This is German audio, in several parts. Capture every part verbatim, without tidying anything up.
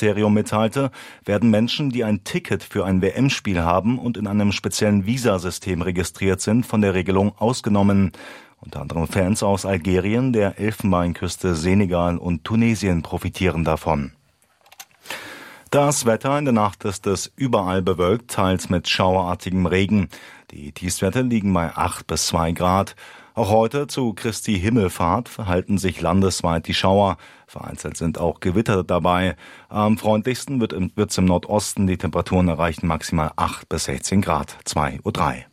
Innenministerium mitteilte, werden Menschen, die ein Ticket für ein W M-Spiel haben und in einem speziellen Visasystem registriert sind, von der Regelung ausgenommen. Unter anderem Fans aus Algerien, der Elfenbeinküste, Senegal und Tunesien profitieren davon. Das Wetter: in der Nacht ist es überall bewölkt, teils mit schauerartigem Regen. Die Tiefstwerte liegen bei acht bis zwei Grad. Auch heute zu Christi Himmelfahrt verhalten sich landesweit die Schauer. Vereinzelt sind auch Gewitter dabei. Am freundlichsten wird es im Nordosten. Die Temperaturen erreichen maximal acht bis sechzehn Grad. zwei Uhr drei.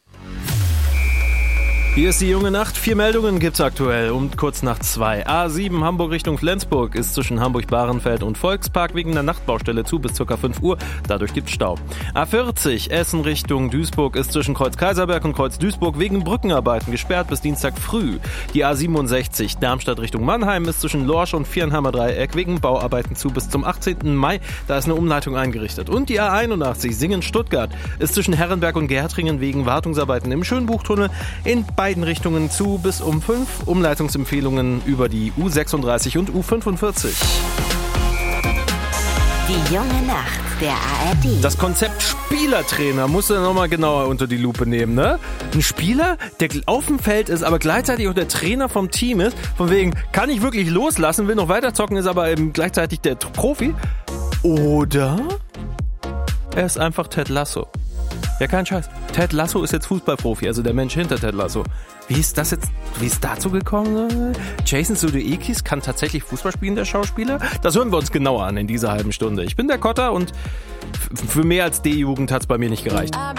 Hier ist die junge Nacht. Vier Meldungen gibt's aktuell um kurz nach zwei. A sieben Hamburg Richtung Flensburg ist zwischen Hamburg-Bahrenfeld und Volkspark wegen der Nachtbaustelle zu bis ca. fünf Uhr. Dadurch gibt's Stau. A vierzig Essen Richtung Duisburg ist zwischen Kreuz Kaiserberg und Kreuz Duisburg wegen Brückenarbeiten gesperrt bis Dienstag früh. Die A siebenundsechzig Darmstadt Richtung Mannheim ist zwischen Lorsch und Viernheimer Dreieck wegen Bauarbeiten zu bis zum achtzehnten Mai. Da ist eine Umleitung eingerichtet. Und die A einundachtzig Singen-Stuttgart ist zwischen Herrenberg und Gärtringen wegen Wartungsarbeiten im Schönbuchtunnel in beiden Richtungen zu bis um fünf. Umleitungsempfehlungen über die U sechsunddreißig und U fünfundvierzig. Die junge Nacht der A R D. Das Konzept Spielertrainer musst du nochmal genauer unter die Lupe nehmen, ne? Ein Spieler, der auf dem Feld ist, aber gleichzeitig auch der Trainer vom Team ist. Von wegen, kann ich wirklich loslassen, will noch weiter zocken, ist aber eben gleichzeitig der Profi. Oder er ist einfach Ted Lasso. Ja, kein Scheiß. Ted Lasso ist jetzt Fußballprofi, also der Mensch hinter Ted Lasso. Wie ist das jetzt, wie ist dazu gekommen? Jason Sudeikis kann tatsächlich Fußball spielen, der Schauspieler? Das hören wir uns genauer an in dieser halben Stunde. Ich bin der Kotter und f- für mehr als D-Jugend hat's bei mir nicht gereicht.